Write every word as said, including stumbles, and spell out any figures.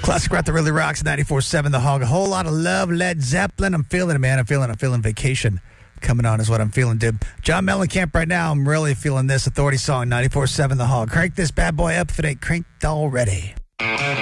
Classic rock that really rocks. ninety-four seven The Hog. A whole lot of love. Led Zeppelin. I'm feeling it, man. I'm feeling. I'm feeling vacation coming on is what I'm feeling, dude. John Mellencamp right now. I'm really feeling this Authority song. ninety-four seven The Hog. Crank this bad boy up if it ain't cranked already.